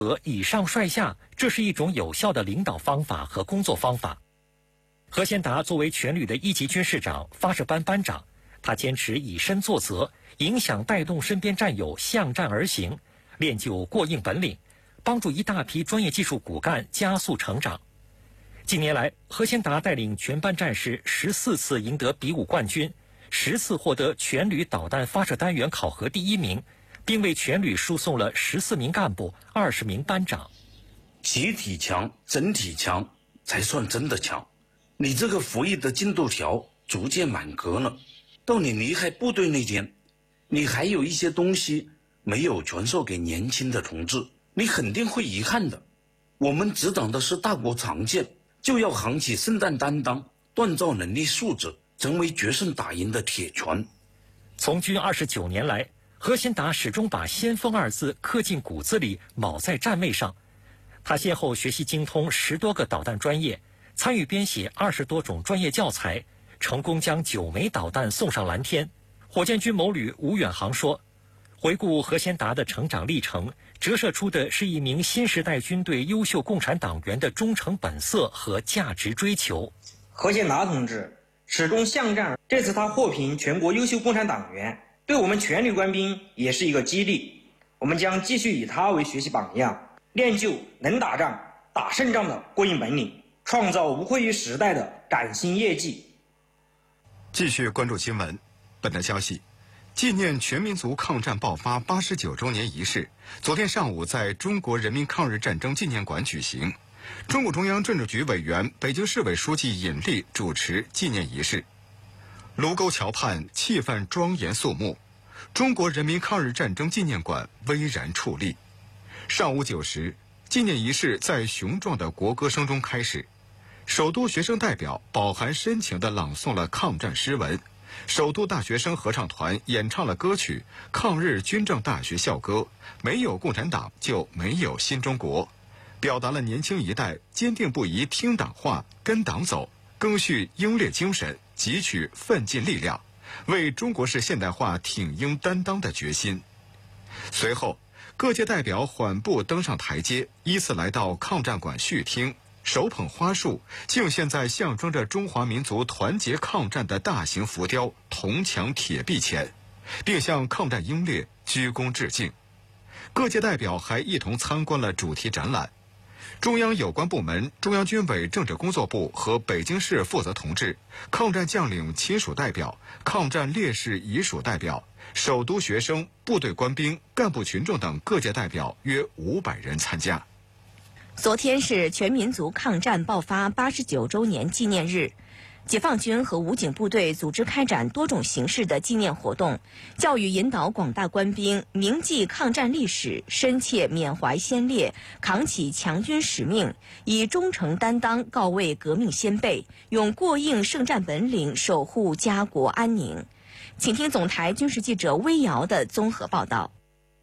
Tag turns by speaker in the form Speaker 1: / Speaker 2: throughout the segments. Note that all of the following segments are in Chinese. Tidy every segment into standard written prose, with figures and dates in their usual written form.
Speaker 1: 以上率下，这是一种有效的领导方法和工作方法。何先达作为全旅的一级军事长、发射班班长，他坚持以身作则，影响带动身边战友向战而行，练就过硬本领，帮助一大批专业技术骨干加速成长。近年来，何先达带领全班战士14次赢得比武冠军，10次获得全旅导弹发射单元考核第1名，并为全旅输送了14名干部、20名班长。
Speaker 2: 集体强、整体强才算真的强。你这个服役的进度条逐渐满格了，到你离开部队那天，你还有一些东西没有传授给年轻的同志，你肯定会遗憾的。我们执掌的是大国长剑，就要扛起圣战担当，锻造能力素质，成为决胜打赢的铁拳。
Speaker 1: 从军29年来，何先达始终把先锋2字刻进骨子里，铆在战位上。他先后学习精通10多个导弹专业，参与编写20多种专业教材，成功将9枚导弹送上蓝天。火箭军某旅吴远航说，回顾何先达的成长历程，折射出的是一名新时代军队优秀共产党员的忠诚本色和价值追求。
Speaker 3: 何先达同志始终向战，这次他获评全国优秀共产党员，对我们全旅官兵也是一个激励。我们将继续以他为学习榜样，练就能打仗、打胜仗的过硬本领，创造无愧于时代的崭新业绩。
Speaker 4: 继续关注新闻。本台消息，纪念全民族抗战爆发89周年仪式，昨天上午在中国人民抗日战争纪念馆举行。中共中央政治局委员、北京市委书记尹力主持纪念仪式。卢沟桥畔气氛庄严肃穆，中国人民抗日战争纪念馆巍然矗立。上午9时，纪念仪式在雄壮的国歌声中开始。首都学生代表饱含深情地朗诵了抗战诗文，首都大学生合唱团演唱了歌曲《抗日军政大学校歌》，没有共产党就没有新中国，表达了年轻一代坚定不移听党话、跟党走，赓续英烈精神，汲取奋进力量，为中国式现代化挺膺担当的决心。随后，各界代表缓步登上台阶，依次来到抗战馆序厅，手捧花束，敬献在象征着中华民族团结抗战的大型浮雕铜墙铁壁前，并向抗战英烈鞠躬致敬。各界代表还一同参观了主题展览。中央有关部门、中央军委政治工作部和北京市负责同志、抗战将领亲属代表、抗战烈士遗属代表、首都学生、部队官兵、干部群众等各界代表约500人参加。
Speaker 5: 昨天是全民族抗战爆发89周年纪念日，解放军和武警部队组织开展多种形式的纪念活动，教育引导广大官兵铭记抗战历史，深切缅怀先烈，扛起强军使命，以忠诚担当告慰革命先辈，用过硬胜战本领守护家国安宁。请听总台军事记者魏瑶的综合报道。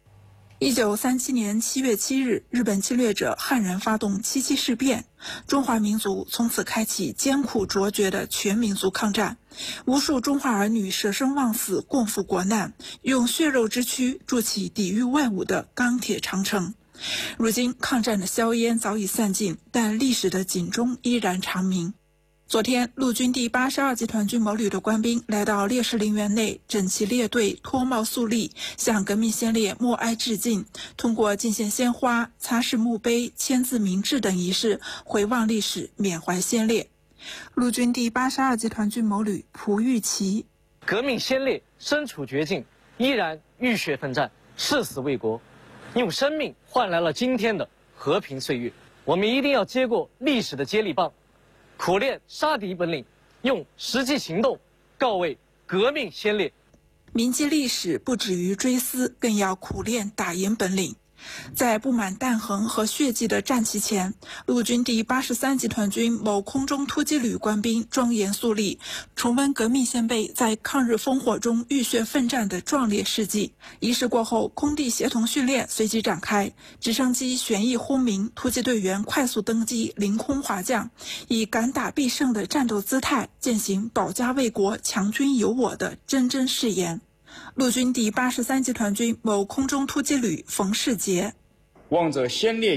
Speaker 6: 1937年7月7日，日本侵略者悍然发动7·7事变，中华民族从此开启艰苦卓绝的全民族抗战。无数中华儿女舍生忘死，共赴国难，用血肉之躯筑起抵御外侮的钢铁长城。如今，抗战的硝烟早已散尽，但历史的警钟依然长鸣。昨天，陆军第82集团军某旅的官兵来到烈士陵园内，整齐列队，脱帽肃立，向革命先烈默哀致敬。通过敬献鲜花、擦拭墓碑、签字明志等仪式，回望历史，缅怀先烈。陆军第82集团军某旅蒲玉琪：
Speaker 7: 革命先烈身处绝境，依然浴血奋战，誓死为国，用生命换来了今天的和平岁月。我们一定要接过历史的接力棒，苦练杀敌本领，用实际行动告慰革命先烈。
Speaker 6: 铭记历史不止于追思，更要苦练打赢本领。在布满弹痕和血迹的战旗前，陆军第83集团军某空中突击旅官兵庄严肃立，重温革命先辈在抗日烽火中浴血奋战的壮烈事迹。仪式过后，空地协同训练随即展开，直升机旋翼轰鸣，突击队员快速登机，凌空滑降，以敢打必胜的战斗姿态践行保家卫国、强军有我的铮铮誓言。陆军第83集团军某空中突击旅冯世杰：
Speaker 8: 望着先烈